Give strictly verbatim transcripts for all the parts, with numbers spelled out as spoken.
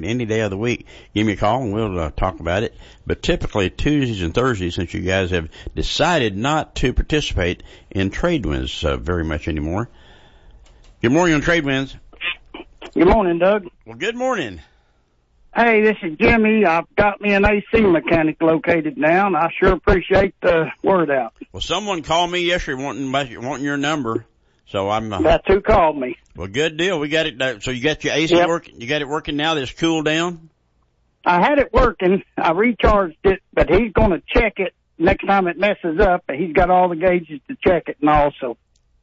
any day of the week, give me a call and we'll uh, talk about it. But typically Tuesdays and Thursdays, since you guys have decided not to participate in Tradewinds uh, very much anymore. Good morning on Tradewinds. Good morning, Doug. Well, good morning. Hey, this is Jimmy. I've got me an A C mechanic located now, and I sure appreciate the word out. Well, someone called me yesterday wanting wanting your number, so I'm. Uh, That's who called me. Well, good deal. We got it. Uh, so you got your A C yep. working? You got it working now? That's cooled down. I had it working. I recharged it, but he's going to check it next time it messes up. He's got all the gauges to check it, and also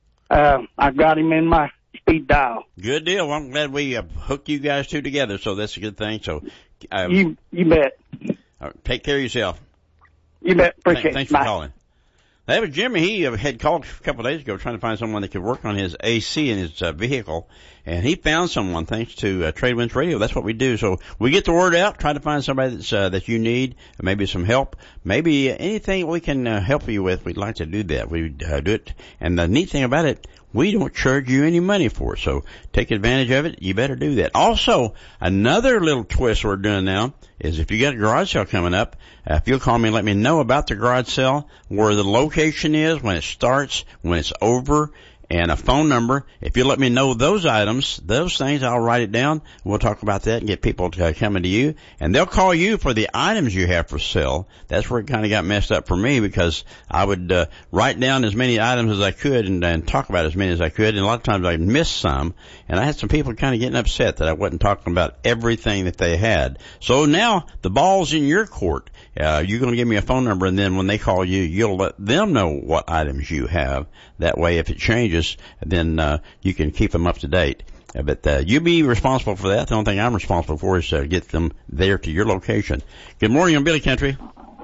uh, I've got him in my speed dial. Good deal. Well, I'm glad we uh, hooked you guys two together, so that's a good thing. So, uh, you you bet. Uh, take care of yourself. You bet. Appreciate Th- thanks it. for Bye. calling. That was Jimmy. He uh, had called a couple of days ago trying to find someone that could work on his A C in his uh, vehicle, and he found someone thanks to uh, Tradewinds Radio. That's what we do. So we get the word out, try to find somebody that's, uh, that you need, maybe some help, maybe anything we can uh, help you with. We'd like to do that. We uh, do it, and the neat thing about it, we don't charge you any money for it, so take advantage of it. You better do that. Also, another little twist we're doing now is if you got a garage sale coming up, uh, if you'll call me and let me know about the garage sale, where the location is, when it starts, when it's over, and a phone number. If you let me know those items, those things, I'll write it down. We'll talk about that and get people to uh, coming to you. And they'll call you for the items you have for sale. That's where it kind of got messed up for me, because I would uh, write down as many items as I could and, and talk about as many as I could. And a lot of times I'd miss some. And I had some people kind of getting upset that I wasn't talking about everything that they had. So now the ball's in your court. Uh, you're going to give me a phone number, and then when they call you, you'll let them know what items you have. That way, if it changes, then uh, you can keep them up to date. Uh, but uh, you be responsible for that. The only thing I'm responsible for is uh, get them there to your location. Good morning on Billy Country.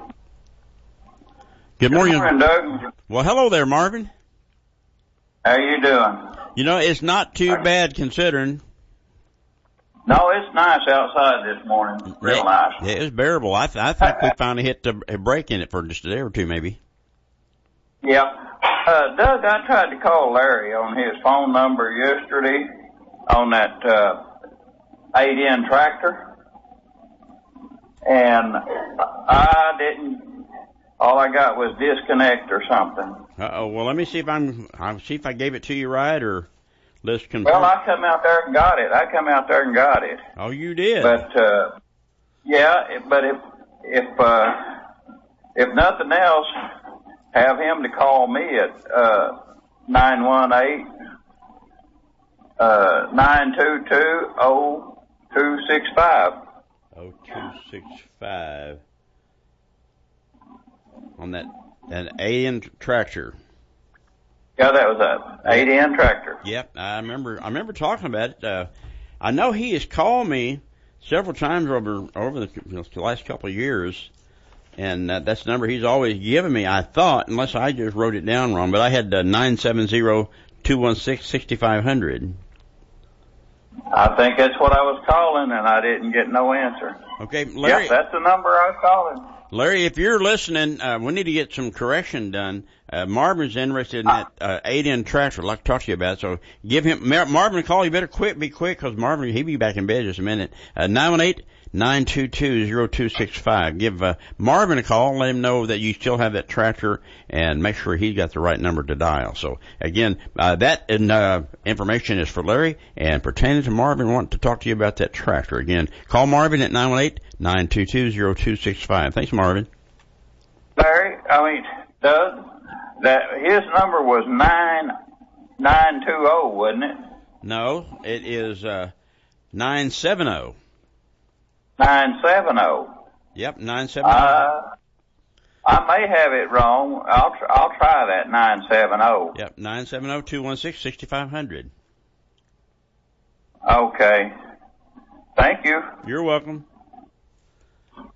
Good morning. Good morning, Doug. Well, hello there, Marvin. How you doing? You know, it's not too bad considering. No, it's nice outside this morning. Real yeah, nice. Yeah, it's bearable. I, th- I think we finally hit the, a break in it for just a day or two, maybe. Yeah. Uh, Doug, I tried to call Larry on his phone number yesterday on that uh, eight N tractor, and I didn't. All I got was disconnect or something. Uh-oh. Well, let me see if I'm. I'll see if I gave it to you right, or let's confirm. Well, I come out there and got it. I come out there and got it. Oh, you did. But uh, yeah, but if if uh, if nothing else, have him to call me at uh, nine one eight uh, nine two two oh two six five. Oh two six five. On that an eight N tractor. Yeah, that was a eight N tractor. Yep, I remember. I remember talking about it. Uh, I know he has called me several times over over the, you know, the last couple of years, and uh, that's the number he's always given me. I thought, unless I just wrote it down wrong, but I had uh, nine seven zero two one six six five zero zero. I think that's what I was calling, and I didn't get no answer. Okay, Larry. Yep, that's the number I was calling. Larry, if you're listening, uh, we need to get some correction done. Uh, Marvin's interested in that uh, eight N tractor. I'd like to talk to you about it. So give him, Mar- Marvin a call. You better quit, be quick, because Marvin, he'll be back in bed in just a minute. Uh, nine one eight nine two two zero two six five. Give uh, Marvin a call. Let him know that you still have that tractor, and make sure he's got the right number to dial. So again, uh, that uh, information is for Larry, and pertaining to Marvin, want to talk to you about that tractor. Again, call Marvin at nine one eight nine two two zero two six five. Thanks, Marvin. Larry, I mean, Doug, that his number was nine nine two zero, wasn't it? No, it is uh, nine seven zero. Nine seven zero. Yep, nine seven zero. Uh, I may have it wrong. I'll tr- I'll try that nine seven zero. Yep, nine seven zero two one six six five zero zero. Okay. Thank you. You're welcome.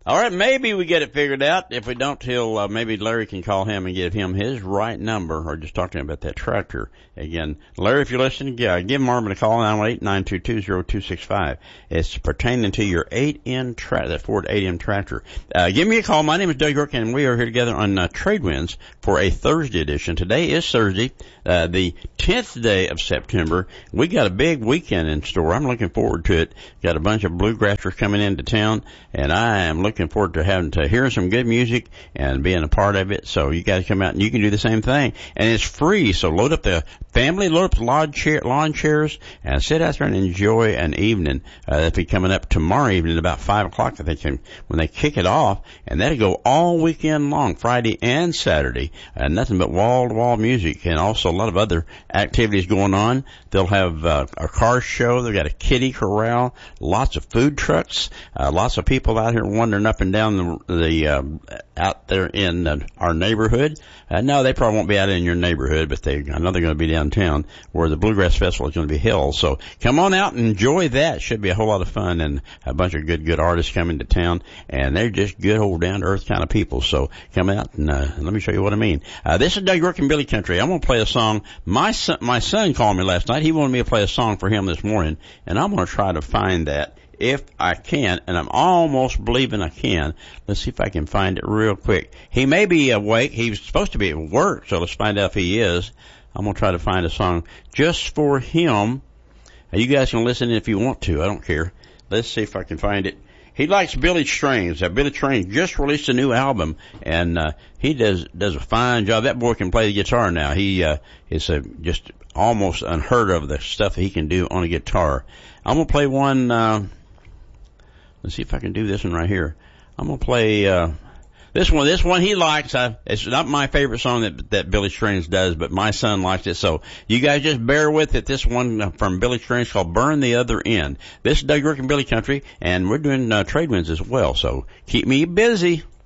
All right, maybe we get it figured out. If we don't, he'll, uh, maybe Larry can call him and give him his right number, or just talk to him about that tractor. Again, Larry, if you're listening, yeah, give Marvin a call, nine one eight, nine two two, zero two six five. It's pertaining to your eight M tractor, that Ford eight M tractor. Uh, give me a call. My name is Doug York, and we are here together on uh, Trade Winds for a Thursday edition. Today is Thursday, uh, the tenth day of September. We got a big weekend in store. I'm looking forward to it. Got a bunch of bluegrassers coming into town, and I am looking forward to having to hearing some good music and being a part of it. So you guys come out and you can do the same thing, and it's free. So load up the family, load up the lawn, chair, lawn chairs, and sit out there and enjoy an evening. Uh, that'll be coming up tomorrow evening at about five o'clock. That they can when they kick it off, and that'll go all weekend long, Friday and Saturday, and nothing but wall to wall music, and also a lot of other activities going on. They'll have uh, a car show. They've got a kiddie corral, lots of food trucks, uh, lots of people out here wandering up and down the, the uh, out there in uh, our neighborhood. Uh, no, they probably won't be out in your neighborhood, but they, I know they're going to be downtown where the Bluegrass Festival is going to be held. So come on out and enjoy that. Should be a whole lot of fun, and a bunch of good, good artists coming to town, and they're just good old down to earth kind of people. So come out and uh, let me show you what I mean. Uh, this is Doug York and Billy Country. I'm going to play a song. My son, my son called me last night. He wanted me to play a song for him this morning, and I'm going to try to find that if I can, and I'm almost believing I can. Let's see if I can find it real quick. He may be awake. He's supposed to be at work, so let's find out if he is. I'm going to try to find a song just for him. Now, you guys can listen if you want to. I don't care. Let's see if I can find it. He likes Billy Strange. Uh, Billy Strange just released a new album, and uh, he does does a fine job. That boy can play the guitar now. He uh, is a, just almost unheard of the stuff that he can do on a guitar. I'm going to play one. Uh, let's see if I can do this one right here. I'm going to play uh, this one. This one he likes. I, it's not my favorite song that that Billy Strange does, but my son likes it. So you guys just bear with it. This one from Billy Strange called Burn the Other End. This is Doug York and Billy Country, and we're doing uh, Trade Winds as well. So keep me busy.